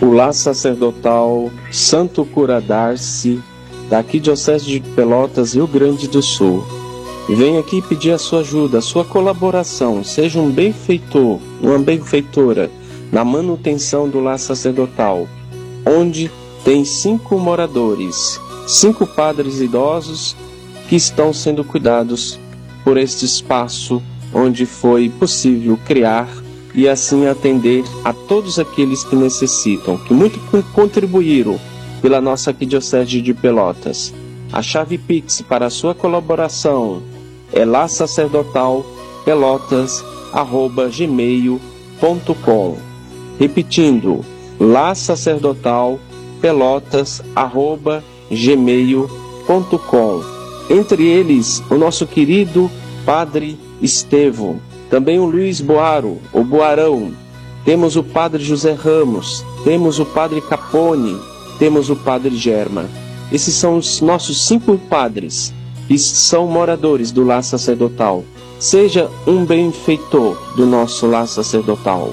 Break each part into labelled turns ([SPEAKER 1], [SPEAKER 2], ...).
[SPEAKER 1] o lar sacerdotal Santo Cura Darcy, da Arquidiocese de Pelotas, Rio Grande do Sul. Vem aqui pedir a sua ajuda, a sua colaboração. Seja um benfeitor, uma benfeitora na manutenção do lar sacerdotal, onde tem 5 moradores, 5 padres idosos que estão sendo cuidados por este espaço onde foi possível criar e assim atender a todos aqueles que necessitam, que muito contribuíram pela nossa Arquidiocese de Pelotas. A chave Pix para a sua colaboração é lasacerdotalpelotas@gmail.com. Repetindo, lasacerdotalpelotas@gmail.com. Entre eles, o nosso querido Padre Estevão, também o Luiz Boaro, o Boarão, temos o Padre José Ramos, temos o Padre Capone, temos o Padre Germa. Esses são os nossos 5 padres que são moradores do lar sacerdotal. Seja um benfeitor do nosso lar sacerdotal.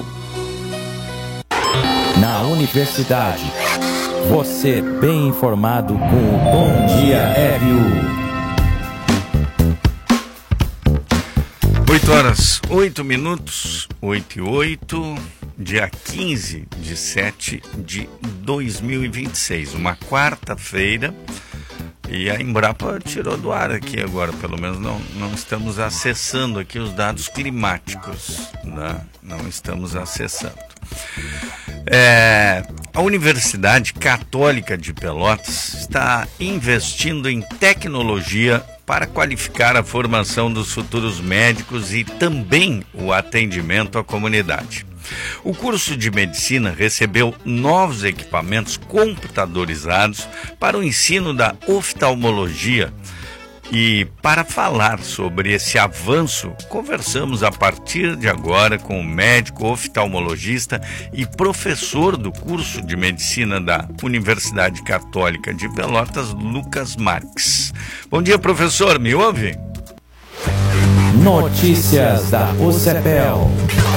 [SPEAKER 2] Na universidade, você bem informado com o Bom Dia Ébio.
[SPEAKER 3] 8h08, 8h08, dia 15/7/2026, uma quarta-feira, e a Embrapa tirou do ar aqui agora, pelo menos não estamos acessando aqui os dados climáticos, né? Não estamos acessando. A Universidade Católica de Pelotas está investindo em tecnologia para qualificar a formação dos futuros médicos e também o atendimento à comunidade. O curso de medicina recebeu novos equipamentos computadorizados para o ensino da oftalmologia. E para falar sobre esse avanço, conversamos a partir de agora com o médico oftalmologista e professor do curso de medicina da Universidade Católica de Pelotas, Lucas Marques. Bom dia, professor, me ouve?
[SPEAKER 2] Notícias da UCPEL.